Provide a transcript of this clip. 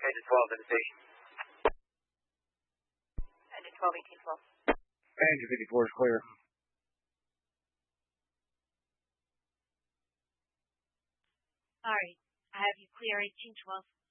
Engine 12 at the station. Engine 12, 1812. Engine 54 is clear. Sorry, I have you clear 1812.